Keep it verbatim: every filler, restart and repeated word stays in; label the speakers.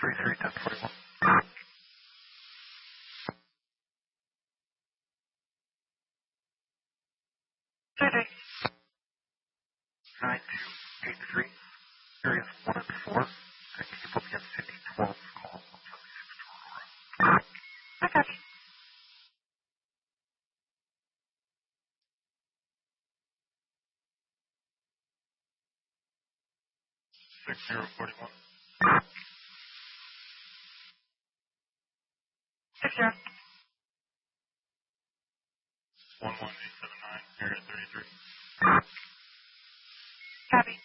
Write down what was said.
Speaker 1: three ten forty-one.
Speaker 2: J J.
Speaker 1: nine two eight three, areas one and four. And can you put me on Cindy twelve call one seven six to Aurora?
Speaker 2: I got you.
Speaker 1: six zero forty-one.
Speaker 2: Six zero.
Speaker 1: one one eight seven nine, area thirty-three.
Speaker 2: Copy.